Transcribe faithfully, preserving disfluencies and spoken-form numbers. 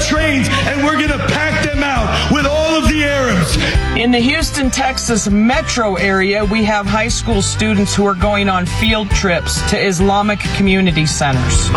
trains and we're going to pack them out with all of the Arabs. In the Houston, Texas metro area, we have high school students who are going on field trips to Islamic community centers.